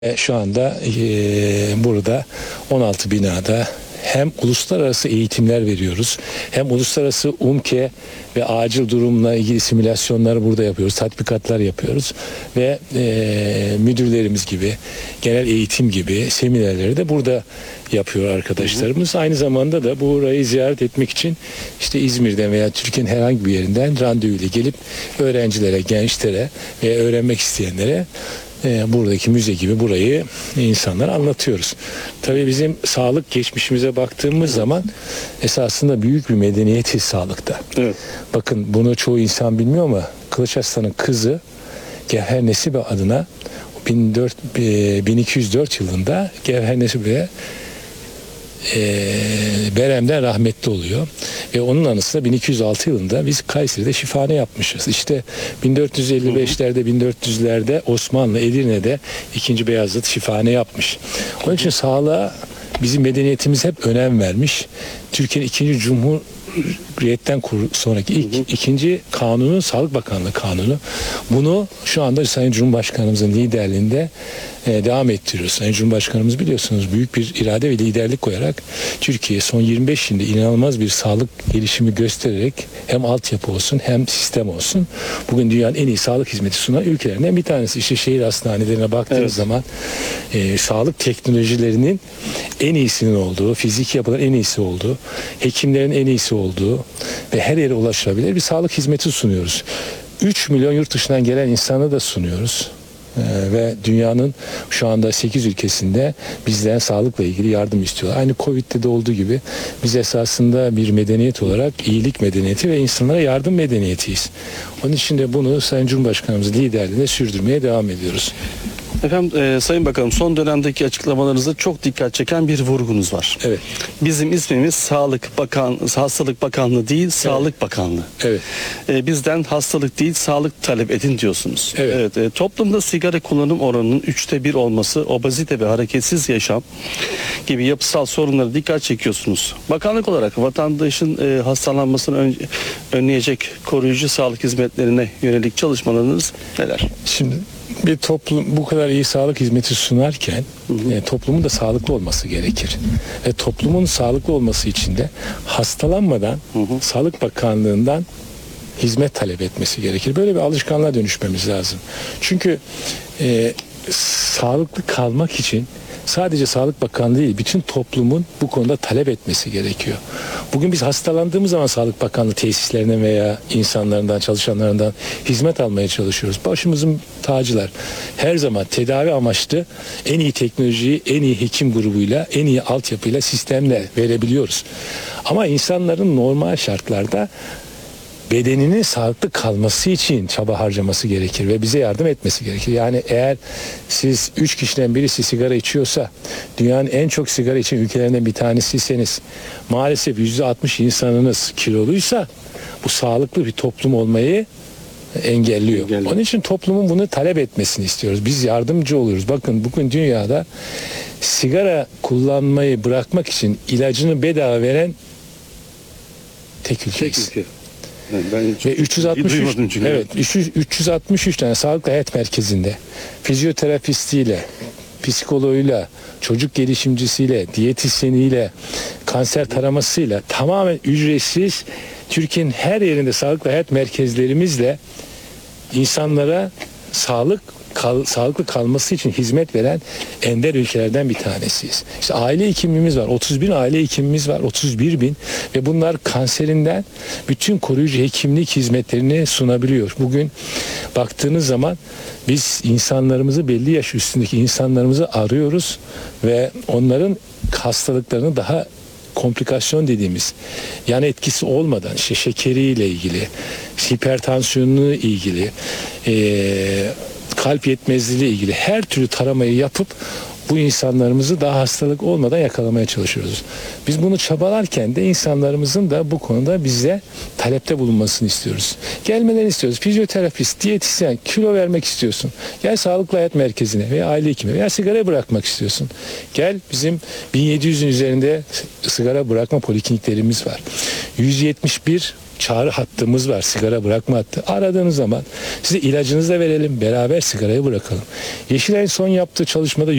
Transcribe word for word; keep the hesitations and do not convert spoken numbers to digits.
E, Şu anda e, burada on altı binada hem uluslararası eğitimler veriyoruz, hem uluslararası UMKE ve acil durumla ilgili simülasyonları burada yapıyoruz, tatbikatlar yapıyoruz ve e, müdürlerimiz gibi, genel eğitim gibi seminerleri de burada yapıyor arkadaşlarımız. Aynı zamanda da burayı ziyaret etmek için işte İzmir'den veya Türkiye'nin herhangi bir yerinden randevuyla gelip öğrencilere, gençlere ve öğrenmek isteyenlere E, buradaki müze gibi burayı insanlara anlatıyoruz. Tabii bizim sağlık geçmişimize baktığımız zaman esasında büyük bir medeniyetiz sağlıkta. Evet. Bakın bunu çoğu insan bilmiyor ama Kılıç Arslan'ın kızı Gevher Nesibe adına bin iki yüz dört yılında Gevher Nesibe e, Berem'den rahmetli oluyor. Ve onun anısına bin iki yüz altı yılında biz Kayseri'de şifahane yapmışız. İşte bin dört yüz elli beşlerde, bin dört yüzlerde Osmanlı Edirne'de ikinci Beyazıt şifahane yapmış. Onun için sağlığa bizim medeniyetimiz hep önem vermiş. Türkiye'nin ikinci Cumhuriyet'ten sonraki ilk ikinci kanunu Sağlık Bakanlığı kanunu. Bunu şu anda Sayın Cumhurbaşkanımızın liderliğinde e, devam ettiriyoruz. Sayın Cumhurbaşkanımız biliyorsunuz büyük bir irade ve liderlik koyarak Türkiye son yirmi beş yılında inanılmaz bir sağlık gelişimi göstererek hem altyapı olsun hem sistem olsun bugün dünyanın en iyi sağlık hizmeti sunan ülkelerinden bir tanesi. İşte şehir hastanelerine baktığınız evet. zaman e, sağlık teknolojilerinin en iyisinin olduğu, fiziki yapıların en iyisi olduğu, hekimlerin en iyisi olduğu ve her yere ulaşılabilir bir sağlık hizmeti sunuyoruz. üç milyon yurt dışından gelen insanı da sunuyoruz. Ee, ve dünyanın şu anda sekiz ülkesinde bizden sağlıkla ilgili yardım istiyorlar. Aynı Covid'de de olduğu gibi biz esasında bir medeniyet olarak iyilik medeniyeti ve insanlara yardım medeniyetiyiz. Onun için de bunu Sayın Cumhurbaşkanımızın liderliğinde sürdürmeye devam ediyoruz. Efendim e, Sayın Bakanım, son dönemdeki açıklamalarınızda çok dikkat çeken bir vurgunuz var. Evet. Bizim ismimiz Sağlık Bakan, Hastalık Bakanlığı değil, Sağlık evet. Bakanlığı. Evet. E, bizden hastalık değil, sağlık talep edin diyorsunuz. Evet. Evet e, toplumda sigara kullanım oranının üçte bir olması, obezite ve hareketsiz yaşam gibi yapısal sorunlara dikkat çekiyorsunuz. Bakanlık olarak vatandaşın e, hastalanmasını ön, önleyecek koruyucu sağlık hizmetlerine yönelik çalışmalarınız neler? Şimdi bir toplum bu kadar iyi sağlık hizmeti sunarken hı hı. E, toplumun da sağlıklı olması gerekir. Ve toplumun sağlıklı olması için de hastalanmadan hı hı. Sağlık Bakanlığı'ndan hizmet talep etmesi gerekir. Böyle bir alışkanlığa dönüşmemiz lazım. Çünkü e, sağlıklı kalmak için sadece Sağlık Bakanlığı değil, bütün toplumun bu konuda talep etmesi gerekiyor. Bugün biz hastalandığımız zaman Sağlık Bakanlığı tesislerinden veya insanlarından, çalışanlarından hizmet almaya çalışıyoruz. Başımızın tacılar. Her zaman tedavi amaçlı en iyi teknolojiyi, en iyi hekim grubuyla, en iyi altyapıyla, sistemle verebiliyoruz. Ama insanların normal şartlarda bedeninin sağlıklı kalması için çaba harcaması gerekir ve bize yardım etmesi gerekir. Yani eğer siz üç kişiden birisi sigara içiyorsa, dünyanın en çok sigara içen ülkelerinden bir tanesiyseniz, maalesef yüzde altmış insanınız kiloluysa bu sağlıklı bir toplum olmayı engelliyor. engelliyor. Onun için toplumun bunu talep etmesini istiyoruz. Biz yardımcı oluyoruz. Bakın bugün dünyada sigara kullanmayı bırakmak için ilacını bedava veren tek ülkeyiz. Tek ülke. Ben ve üç yüz altmış üç evet üç yüz altmış üç tane sağlıklı hayat merkezinde fizyoterapistiyle, psikoloğuyla, çocuk gelişimcisiyle, diyetisyeniyle, kanser taramasıyla tamamen ücretsiz Türkiye'nin her yerinde sağlıklı hayat merkezlerimizle insanlara sağlık Kal, sağlıklı kalması için hizmet veren ender ülkelerden bir tanesiyiz. İşte aile hekimimiz var. otuz bin aile hekimimiz var. otuz bir bin ve bunlar kanserinden bütün koruyucu hekimlik hizmetlerini sunabiliyor. Bugün baktığınız zaman biz insanlarımızı, belli yaş üstündeki insanlarımızı arıyoruz ve onların hastalıklarını daha komplikasyon dediğimiz yan etkisi olmadan işte şekeriyle ilgili, hipertansiyonla ilgili, eee kalp yetmezliğiyle ilgili her türlü taramayı yapıp bu insanlarımızı daha hastalık olmadan yakalamaya çalışıyoruz. Biz bunu çabalarken de insanlarımızın da bu konuda bize talepte bulunmasını istiyoruz. Gelmelerini istiyoruz. Fizyoterapist, diyetisyen, kilo vermek istiyorsun. Gel sağlıklı hayat merkezine veya aile hekimi veya sigara bırakmak istiyorsun. Gel bizim bin yedi yüzün üzerinde sigara bırakma polikliniklerimiz var. yüz yetmiş bir çağrı hattımız var. Sigara bırakma hattı. Aradığınız zaman size ilacınızı da verelim. Beraber sigarayı bırakalım. Yeşilay'ın son yaptığı çalışmada